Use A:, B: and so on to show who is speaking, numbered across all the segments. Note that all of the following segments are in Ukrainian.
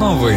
A: Новини.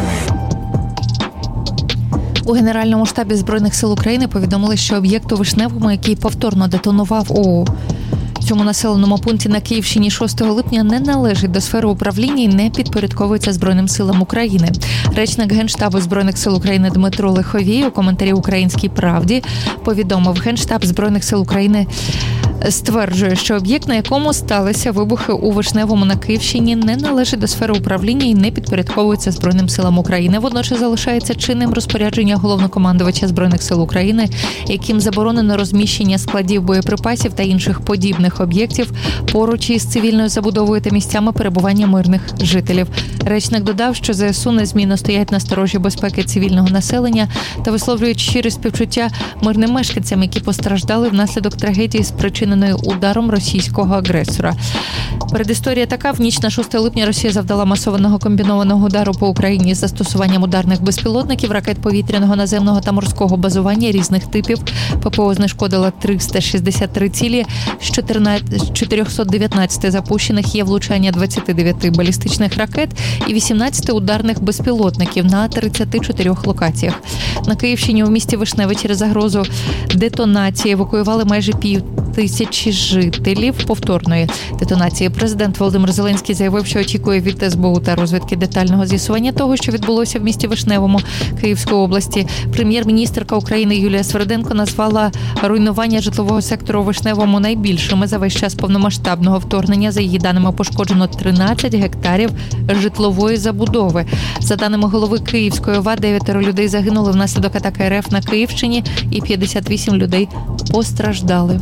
B: У Генеральному штабі Збройних сил України повідомили, що об'єкт у Вишневому, який повторно детонував у цьому населеному пункті на Київщині 6 липня, не належить до сфери управління і не підпорядковується Збройним силам України. Речник Генштабу Збройних сил України Дмитро Лиховій у коментарі «Українській правді» повідомив, Генштаб Збройних сил України стверджує, що об'єкт, на якому сталися вибухи у Вишневому на Київщині, не належить до сфери управління і не підпорядковується Збройним силам України. Водночас залишається чинним розпорядження головнокомандувача Збройних сил України, яким заборонено розміщення складів боєприпасів та інших подібних об'єктів поруч із цивільною забудовою та місцями перебування мирних жителів. Речник додав, що ЗСУ незмінно стоять на сторожі безпеки цивільного населення та висловлюють щире співчуття мирним мешканцям, які постраждали внаслідок трагедії, спричиненої ударом російського агресора. Передісторія така. В ніч на 6 липня Росія завдала масованого комбінованого удару по Україні з застосуванням ударних безпілотників, ракет повітряного, наземного та морського базування різних типів. ППО знешкодила 363 цілі, з 419 запущених є влучання 29 балістичних ракет і 18 ударних безпілотників на 34 локаціях. На Київщині у місті Вишневе через загрозу детонації евакуювали майже 5000 жителів повторної детонації. Президент Володимир Зеленський заявив, що очікує від СБУ та розвідки детального з'ясування того, що відбулося в місті Вишневому Київської області. Прем'єр-міністерка України Юлія Сверденко назвала руйнування житлового сектору у Вишневому найбільшими за весь час повномасштабного вторгнення. За її даними, пошкоджено 13 гектарів житлової забудови. За даними голови Київської ОВА, 9 людей загинули внаслідок атаки РФ на Київщині і 58 людей постраждали.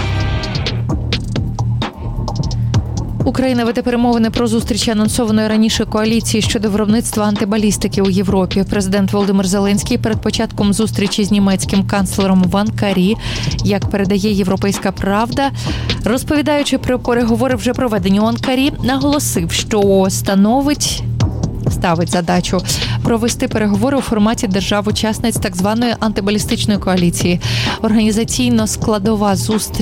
B: Україна веде перемовини про зустріч анонсованої раніше коаліції щодо виробництва антибалістики у Європі. Президент Володимир Зеленський перед початком зустрічі з німецьким канцлером в Анкарі, як передає «Європейська правда», розповідаючи про переговори вже проведені у Анкарі, наголосив, що ставить задачу провести переговори у форматі держав-учасниць так званої антибалістичної коаліції. Організаційно складова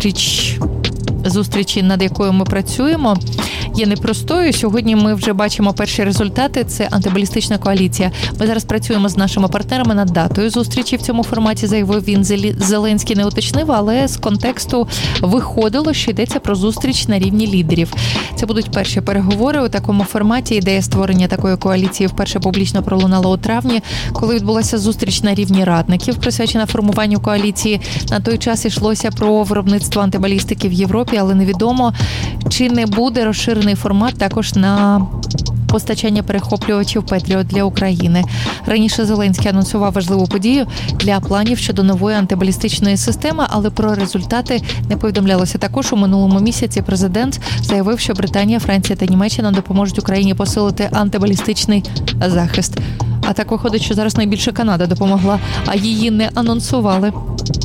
B: зустрічі, над якою ми працюємо, є непростою. Сьогодні ми вже бачимо перші результати. Це антибалістична коаліція. Ми зараз працюємо з нашими партнерами над датою зустрічі в цьому форматі, заявив він. Зеленський не уточнив, але з контексту виходило, що йдеться про зустріч на рівні лідерів. Це будуть перші переговори у такому форматі. Ідея створення такої коаліції вперше публічно пролунала у травні, коли відбулася зустріч на рівні радників, присвячена формуванню коаліції. На той час йшлося про виробництво антибалістики в Європі, але невідомо, чи не буде розширений формат також на постачання перехоплювачів «Петріот» для України. Раніше Зеленський анонсував важливу подію для планів щодо нової антибалістичної системи, але про результати не повідомлялося. Також у минулому місяці президент заявив, що Британія, Франція та Німеччина допоможуть Україні посилити антибалістичний захист. А так виходить, що зараз найбільше Канада допомогла, а її не анонсували.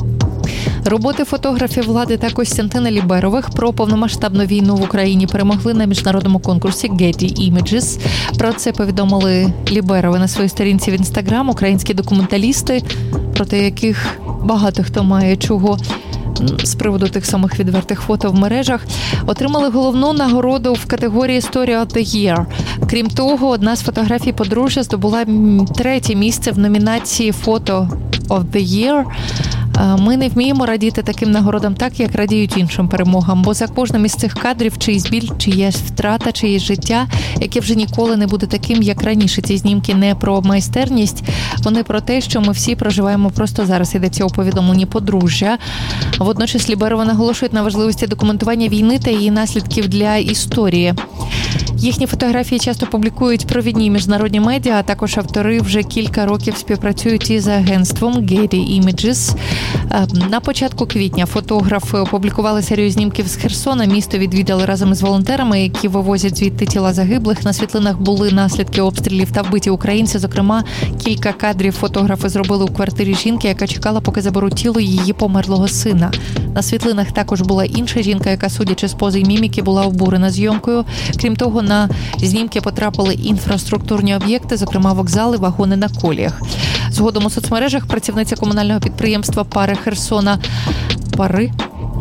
B: Роботи фотографів Влади та Костянтина Ліберових про повномасштабну війну в Україні перемогли на міжнародному конкурсі Getty Images. Про це повідомили Ліберови на своїй сторінці в Інстаграм. Українські документалісти, проти яких багато хто має чого з приводу тих самих відвертих фото в мережах, отримали головну нагороду в категорії Story of the Year. Крім того, одна з фотографій подружжя здобула 3-є місце в номінації Photo of the Year. Ми не вміємо радіти таким нагородам так, як радіють іншим перемогам, бо за кожним із цих кадрів чиїсь біль, чиєсь втрата, чиєсь життя, яке вже ніколи не буде таким, як раніше. Ці знімки не про майстерність, вони про те, що ми всі проживаємо просто зараз. Йдеться у повідомленні подружжя. Водночас Ліберова наголошують на важливості документування війни та її наслідків для історії. Їхні фотографії часто публікують провідні міжнародні медіа, а також автори вже кілька років співпрацюють із агентством Getty Images. На початку квітня фотографи опублікували серію знімків з Херсона. Місто відвідали разом із волонтерами, які вивозять звідти тіла загиблих. На світлинах були наслідки обстрілів та вбиті українці. Зокрема, кілька кадрів фотографи зробили у квартирі жінки, яка чекала, поки заберуть тіло її померлого сина. На світлинах також була інша жінка, яка, судячи з пози й міміки, була обурена зйомкою. Крім того, на знімки потрапили інфраструктурні об'єкти, зокрема вокзали, вагони на коліях. Згодом у соцмережах працівниця комунального підприємства «Пари» Херсона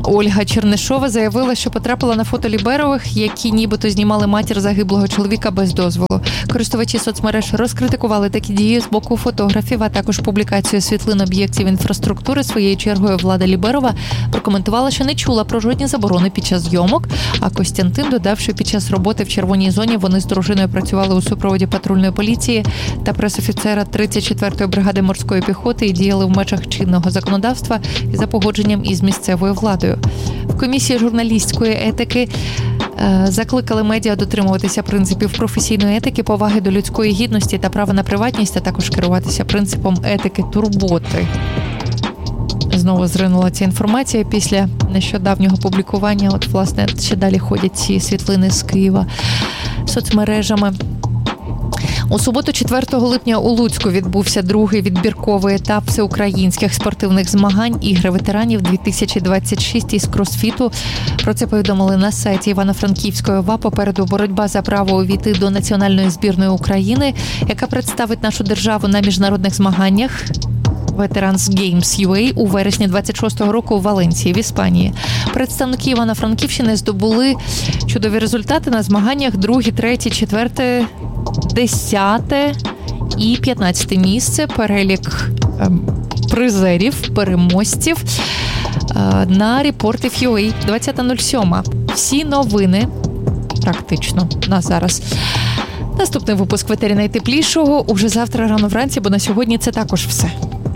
B: Ольга Чернишова заявила, що потрапила на фото Ліберових, які нібито знімали матір загиблого чоловіка без дозволу. Користувачі соцмереж розкритикували такі дії з боку фотографів, а також публікацію світлин об'єктів інфраструктури. Своєю чергою Влада Ліберова прокоментувала, що не чула про жодні заборони під час зйомок, а Костянтин додав, що під час роботи в червоній зоні вони з дружиною працювали у супроводі патрульної поліції та пресофіцера 34-ї бригади морської піхоти і діяли в межах чинного законодавства і за погодженням із місцевою владою. В комісії журналістської етики закликали медіа дотримуватися принципів професійної етики, поваги до людської гідності та права на приватність, а також керуватися принципом етики турботи. Знову зринула ця інформація після нещодавнього публікування. От, власне, ще далі ходять ці світлини з Києва соцмережами. У суботу, 4 липня, у Луцьку відбувся другий відбірковий етап всеукраїнських спортивних змагань «Ігри ветеранів 2026» із кросфіту. Про це повідомили на сайті Івано-Франківської ОВА. Попереду боротьба за право увійти до національної збірної України, яка представить нашу державу на міжнародних змаганнях Veterans Games UA у вересні 26-го року у Валенції в Іспанії. Представники Івано-Франківщини здобули чудові результати на змаганнях 2, 3, 4, 10 і 15 місце. Перелік призерів, переможців на Reportive.ua 20.07. Всі новини практично на зараз. Наступний випуск «Ветері найтеплішого» уже завтра рано вранці, бо на сьогодні це також все.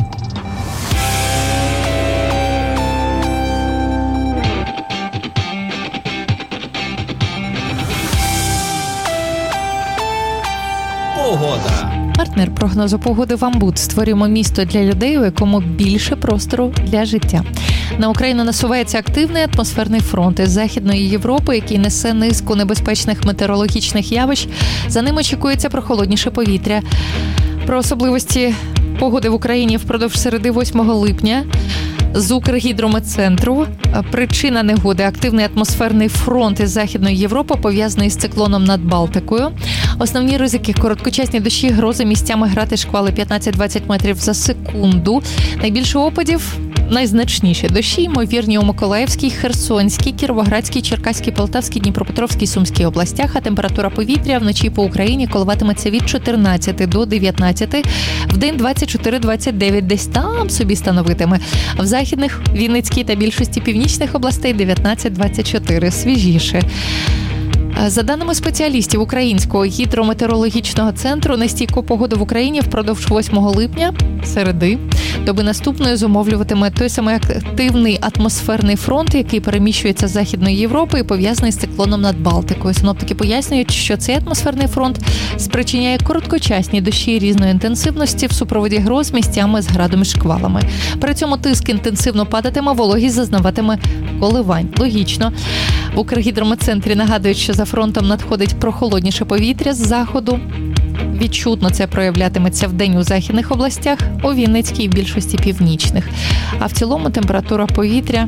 A: Погода.
B: Партнер прогнозу погоди «Вамбут». Створюємо місто для людей, у якому більше простору для життя. На Україну насувається активний атмосферний фронт із Західної Європи, який несе низку небезпечних метеорологічних явищ. За ним очікується прохолодніше повітря. Про особливості погоди в Україні впродовж середи 8 липня з Укргідрометцентру. Причина негоди – активний атмосферний фронт із Західної Європи, пов'язаний з циклоном над Балтикою. Основні ризики – короткочасні дощі, грози, місцями грати шквали 15-20 метрів за секунду. Найбільше опадів – найзначніші дощі, ймовірні у Миколаївській, Херсонській, Кіровоградській, Черкаській, Полтавській, Дніпропетровській, Сумській областях, а температура повітря вночі по Україні коливатиметься від 14 до 19, вдень 24-29, десь там собі становитиме. В західних, Вінницькій та більшості північних областей 19-24, свіжіше. За даними спеціалістів Українського гідрометеорологічного центру, нестійку погоду в Україні впродовж 8 липня, середи, доби наступної зумовлюватиме той самий активний атмосферний фронт, який переміщується з Західної Європи і пов'язаний з циклоном над Балтикою. Синоптики пояснюють, що цей атмосферний фронт спричиняє короткочасні дощі різної інтенсивності в супроводі гроз місцями з градом і шквалами. При цьому тиск інтенсивно падатиме, вологість зазнаватиме коливань. Логічно. В Укргідрометцентрі нагадують, що за фронтом надходить прохолодніше повітря з заходу. Відчутно це проявлятиметься вдень у західних областях, у Вінницькій і в більшості північних. А в цілому температура повітря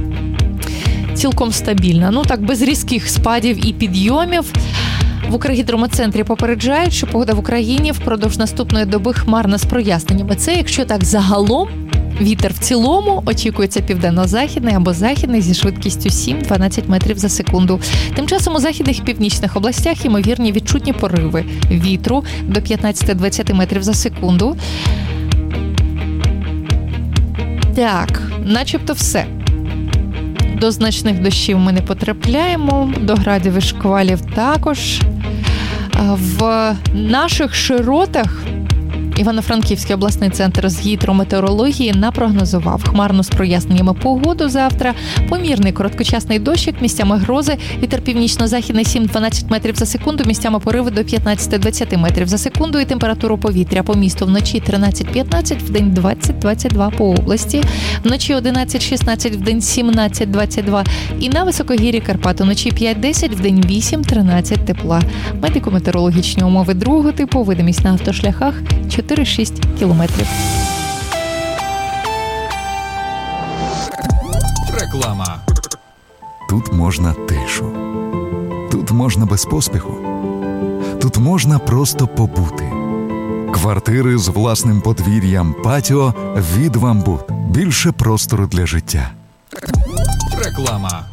B: цілком стабільна. Ну так, без різких спадів і підйомів. В Укргідрометцентрі попереджають, що погода в Україні впродовж наступної доби хмарна з проясненнями. Це якщо так загалом. Вітер в цілому очікується південно-західний або західний зі швидкістю 7-12 метрів за секунду. Тим часом у західних і північних областях ймовірні відчутні пориви вітру до 15-20 метрів за секунду. Так, начебто все. До значних дощів ми не потрапляємо, до градів і шквалів також. В наших широтах Івано-Франківський обласний центр з гідрометеорології напрогнозував хмарну з проясненнями погоду завтра, помірний короткочасний дощик, місцями грози, вітер північно-західний 7-12 метрів за секунду, місцями пориви до 15-20 метрів за секунду і температуру повітря по місту вночі 13-15, вдень 20-22 по області, вночі 11-16, вдень 17-22 і на високогір'ї Карпат вночі 5-10, вдень 8-13 тепла. Медико-метеорологічні умови другого типу, видимість на автошляхах 4-6 кілометрів.
A: Реклама.
C: Тут можна тишу. Тут можна без поспіху. Тут можна просто побути. Квартири з власним подвір'ям, патіо від «Вамбут». Більше простору для життя.
A: Реклама.